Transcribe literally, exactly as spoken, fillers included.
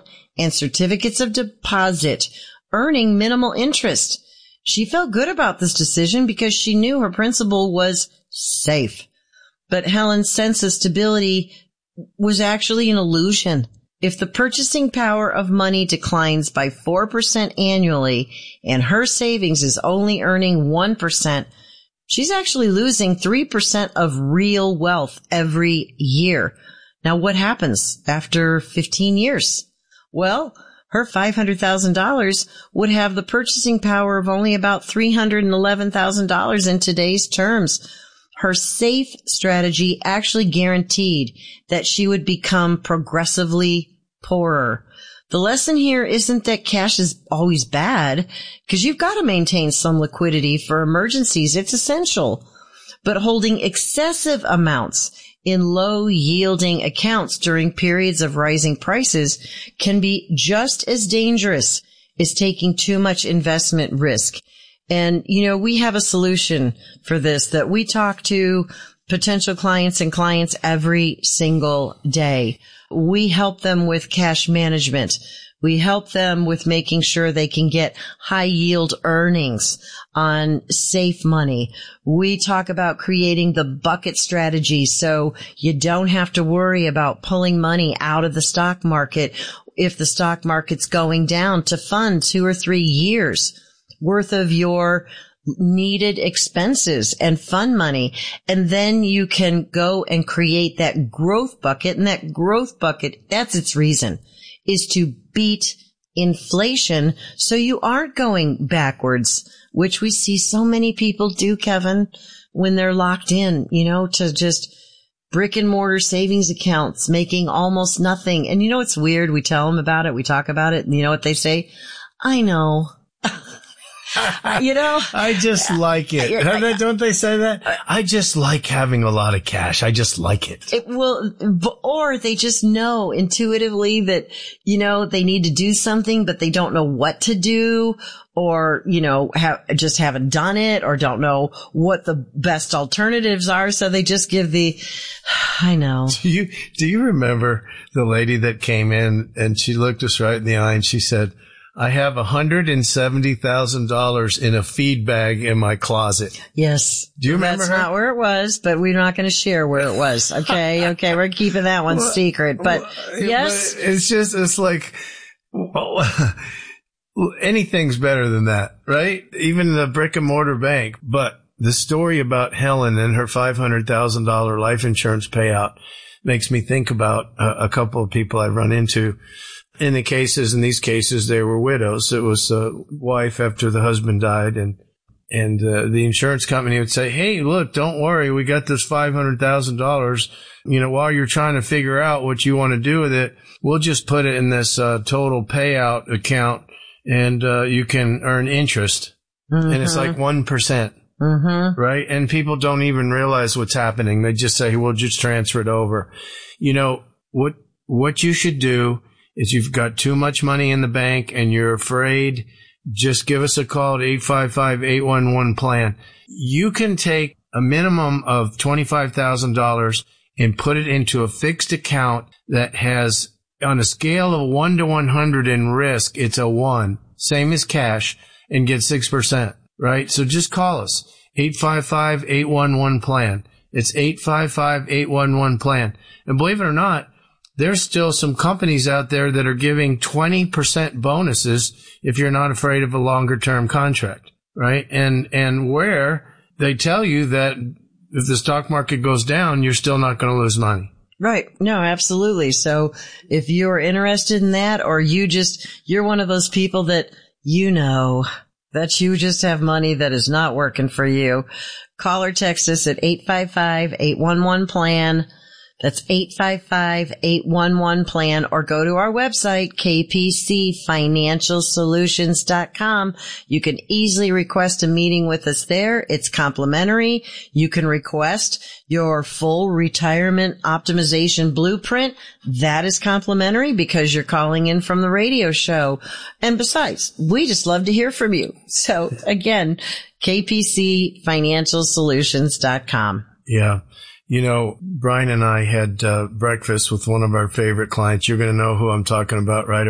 account and certificates of deposit, earning minimal interest. She felt good about this decision because she knew her principal was safe. But Helen's sense of stability was actually an illusion. If the purchasing power of money declines by four percent annually and her savings is only earning one percent, she's actually losing three percent of real wealth every year. Now, what happens after fifteen years? Well, her five hundred thousand dollars would have the purchasing power of only about three hundred eleven thousand dollars in today's terms. Her safe strategy actually guaranteed that she would become progressively poorer. The lesson here isn't that cash is always bad, because you've got to maintain some liquidity for emergencies. It's essential. But holding excessive amounts in low-yielding accounts during periods of rising prices can be just as dangerous as taking too much investment risk. And, you know, we have a solution for this that we talk to potential clients and clients every single day. We help them with cash management. We help them with making sure they can get high yield earnings on safe money. We talk about creating the bucket strategy so you don't have to worry about pulling money out of the stock market if the stock market's going down, to fund two or three years worth of your needed expenses and fund money. And then you can go and create that growth bucket. And that growth bucket, that's its reason, is to beat inflation so you aren't going backwards, which we see so many people do, Kevin, when they're locked in, you know, to just brick and mortar savings accounts, making almost nothing. And you know, it's weird. We tell them about it. We talk about it. And you know what they say? I know. You know, I just like it. Don't they say that? I just like having a lot of cash. I just like it. It will, or they just know intuitively that, you know, they need to do something, but they don't know what to do, or, you know, have, just haven't done it, or don't know what the best alternatives are. So they just give the, I know. Do you, do you remember the lady that came in and she looked us right in the eye and she said, I have one hundred seventy thousand dollars in a feed bag in my closet. Yes. Do you remember That's her? not where it was, but we're not going to share where it was. Okay. Okay. We're keeping that one well, secret, but well, yes. But it's just, it's like, well, anything's better than that, right? Even the brick and mortar bank. But the story about Helen and her five hundred thousand dollars life insurance payout makes me think about a, a couple of people I've run into. In the cases, in these cases, they were widows. It was a wife after the husband died, and and uh, the insurance company would say, "Hey, look, don't worry, we got this five hundred thousand dollars. You know, while you're trying to figure out what you want to do with it, we'll just put it in this uh, total payout account, and uh, you can earn interest, mm-hmm. and it's like one percent." Mm-hmm. Right? And people don't even realize what's happening. They just say, "We'll just transfer it over." You know what? What you should do is, you've got too much money in the bank and you're afraid, just give us a call at eight five five, eight one one, plan. You can take a minimum of twenty-five thousand dollars and put it into a fixed account that has, on a scale of one to one hundred in risk, it's a one, same as cash, and get six percent, right? So just call us, eight five five, eight one one, plan. It's eight five five, eight one one, plan. And believe it or not, there's still some companies out there that are giving twenty percent bonuses if you're not afraid of a longer term contract, right? And, and where they tell you that if the stock market goes down, you're still not going to lose money. Right. No, absolutely. So if you're interested in that, or you just, you're one of those people that, you know, that you just have money that is not working for you, call or text us at eight five five, eight one one, plan. That's eight five five, eight one one, plan, or go to our website, k p c financial solutions dot com. You can easily request a meeting with us there. It's complimentary. You can request your full retirement optimization blueprint. That is complimentary because you're calling in from the radio show. And besides, we just love to hear from you. So again, k p c financial solutions dot com. Yeah. You know, Brian and I had uh, breakfast with one of our favorite clients. You're going to know who I'm talking about right away.